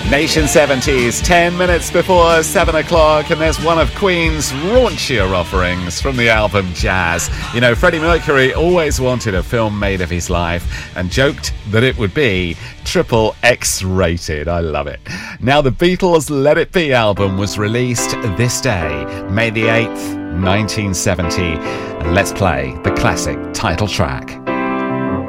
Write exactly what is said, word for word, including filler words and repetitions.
Nation seventies, ten minutes before seven o'clock, and there's one of Queen's raunchier offerings from the album Jazz. You know, Freddie Mercury always wanted a film made of his life and joked that it would be triple X rated. I love it. Now, the Beatles' Let It Be album was released this day, May the eighth, nineteen seventy. And let's play the classic title track.